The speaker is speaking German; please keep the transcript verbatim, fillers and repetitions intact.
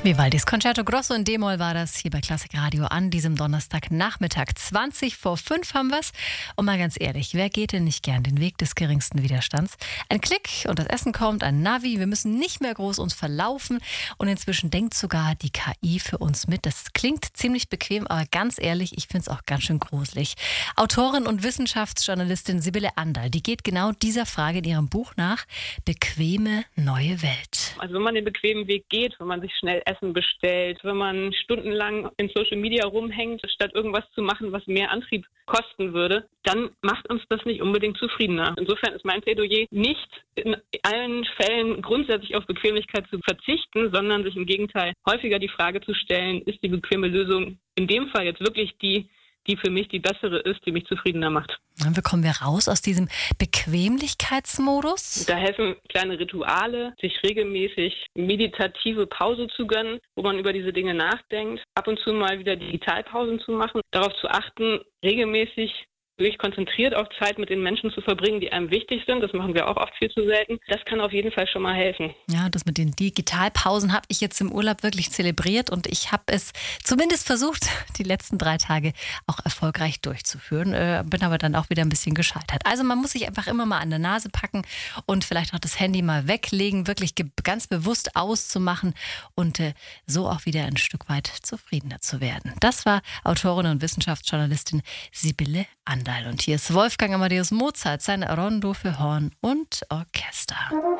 Vivaldis Concerto Grosso in D-Moll war das hier bei Klassik Radio an diesem Donnerstagnachmittag. zwanzig vor fünf haben wir's. Und mal ganz ehrlich, wer geht denn nicht gern den Weg des geringsten Widerstands? Ein Klick und das Essen kommt, ein Navi, wir müssen nicht mehr groß uns verlaufen. Und inzwischen denkt sogar die K I für uns mit. Das klingt ziemlich bequem, aber ganz ehrlich, ich finde es auch ganz schön gruselig. Autorin und Wissenschaftsjournalistin Sibylle Anderl, die geht genau dieser Frage in ihrem Buch nach. Bequeme neue Welt. Also wenn man den bequemen Weg geht, wenn man sich schnell Essen bestellt, wenn man stundenlang in Social Media rumhängt, statt irgendwas zu machen, was mehr Antrieb kosten würde, dann macht uns das nicht unbedingt zufriedener. Insofern ist mein Plädoyer nicht in allen Fällen grundsätzlich auf Bequemlichkeit zu verzichten, sondern sich im Gegenteil häufiger die Frage zu stellen, ist die bequeme Lösung in dem Fall jetzt wirklich die, die für mich die bessere ist, die mich zufriedener macht. Dann bekommen wir raus aus diesem Bequemlichkeitsmodus? Da helfen kleine Rituale, sich regelmäßig meditative Pause zu gönnen, wo man über diese Dinge nachdenkt, ab und zu mal wieder Digitalpausen zu machen, darauf zu achten, regelmäßig wirklich konzentriert auch Zeit mit den Menschen zu verbringen, die einem wichtig sind. Das machen wir auch oft viel zu selten. Das kann auf jeden Fall schon mal helfen. Ja, das mit den Digitalpausen habe ich jetzt im Urlaub wirklich zelebriert und ich habe es zumindest versucht, die letzten drei Tage auch erfolgreich durchzuführen. Äh, bin aber dann auch wieder ein bisschen gescheitert. Also man muss sich einfach immer mal an der Nase packen und vielleicht auch das Handy mal weglegen, wirklich ge- ganz bewusst auszumachen und äh, so auch wieder ein Stück weit zufriedener zu werden. Das war Autorin und Wissenschaftsjournalistin Sibylle Anderl. Und hier ist Wolfgang Amadeus Mozart, sein Rondo für Horn und Orchester.